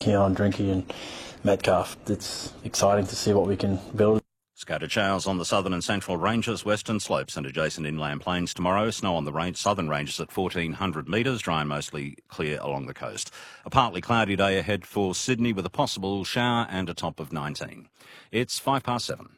Keon, Drinky and Metcalf. It's exciting to see what we can build. Scattered showers on the southern and central ranges, western slopes and adjacent inland plains tomorrow. Snow on the southern ranges at 1,400 metres, dry and mostly clear along the coast. A partly cloudy day ahead for Sydney with a possible shower and a top of 19. It's 7:05.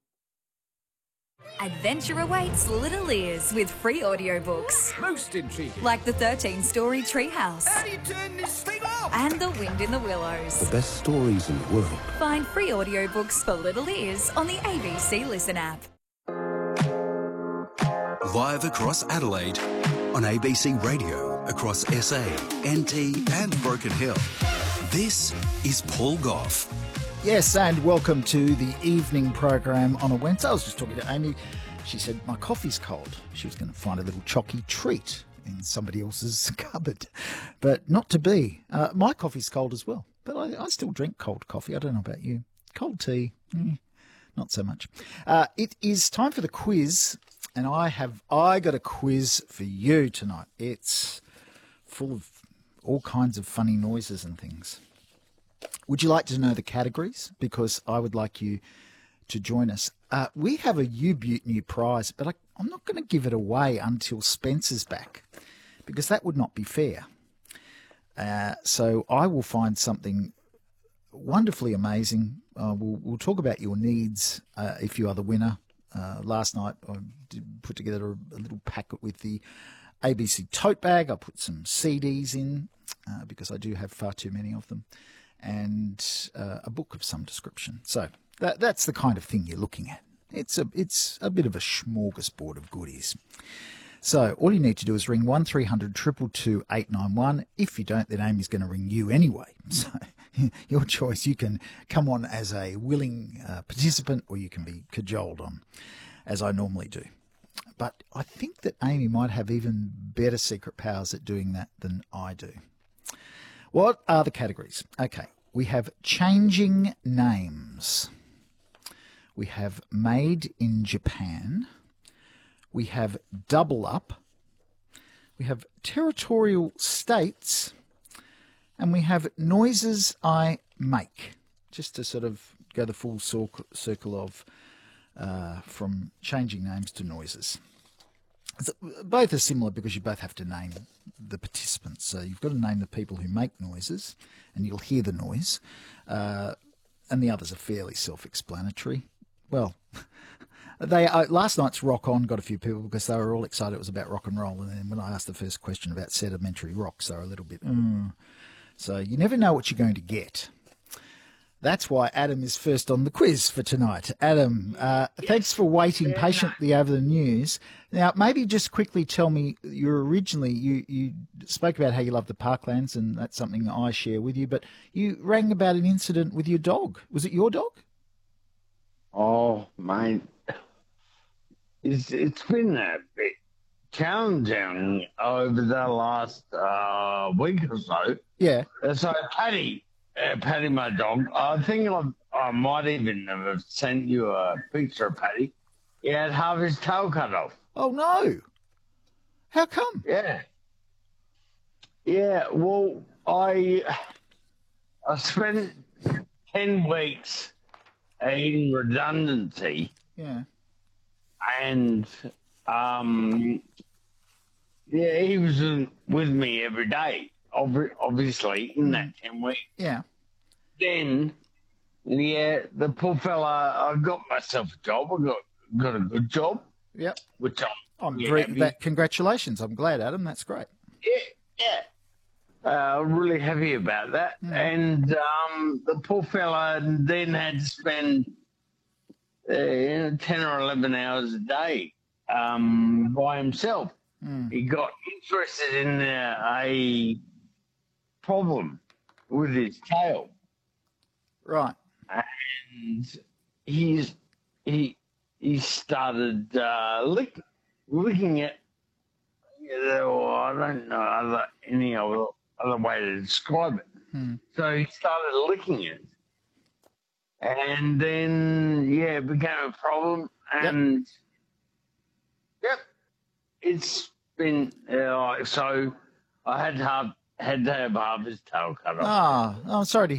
Adventure awaits Little Ears with free audiobooks. Most intriguing. Like the 13-story Treehouse. How do you turn this thing off? And The Wind in the Willows. The best stories in the world. Find free audiobooks for Little Ears on the ABC Listen app. Live across Adelaide on ABC Radio, across SA, NT and Broken Hill. This is Paul Gough. Yes, and welcome to the evening program on a Wednesday. I was just talking to Amy. She said, my coffee's cold. She was going to find a little chalky treat in somebody else's cupboard, but not to be. My coffee's cold as well, but I still drink cold coffee. I don't know about you. Cold tea, not so much. It is time for the quiz, and I got a quiz for you tonight. It's full of all kinds of funny noises and things. Would you like to know the categories? Because I would like you to join us. We have a U-Butte new prize, but I'm not going to give it away until Spencer's back, because that would not be fair. So I will find something wonderfully amazing. We'll talk about your needs if you are the winner. Last night I did put together a little packet with the ABC tote bag. I put some CDs in because I do have far too many of them, and a book of some description. So that's the kind of thing you're looking at. It's a bit of a smorgasbord of goodies. So all you need to do is ring 1300 222 891. If you don't, then Amy's going to ring you anyway. So your choice. You can come on as a willing participant, or you can be cajoled on, as I normally do. But I think that Amy might have even better secret powers at doing that than I do. What are the categories? Okay, we have changing names. We have made in Japan. We have double up. We have territorial states. And we have noises I make. Just to sort of go the full circle of from changing names to noises. Both are similar because you both have to name the participants. So you've got to name the people who make noises, and you'll hear the noise. And the others are fairly self-explanatory. Well, last night's Rock On got a few people because they were all excited it was about rock and roll. And then when I asked the first question about sedimentary rocks, they were a little bit, So you never know what you're going to get. That's why Adam is first on the quiz for tonight. Adam, thanks for waiting patiently over the news. Now, maybe just quickly tell me, you spoke about how you love the parklands, and that's something I share with you, but you rang about an incident with your dog. Was it your dog? Oh, mate. It's been a bit challenging over the last week or so. Yeah. So Paddy, my dog, I think I might even have sent you a picture of Paddy. He had half his tail cut off. Oh, no. How come? Yeah. Yeah, well, I spent 10 weeks in redundancy. Yeah. And, he was with me every day, obviously, in that 10 weeks. Yeah. Then, the poor fella, I got myself a job. I got a good job. Yep. Which I'm very happy. Congratulations. I'm glad, Adam. That's great. Yeah. Really happy about that. And the poor fella then had to spend 10 or 11 hours a day by himself. He got interested in a problem with his tail. Right. And he started licking it. I don't know any other way to describe it. So he started licking it. And then, it became a problem. And, it's been, so I had to have half his tail cut off. I'm sorry to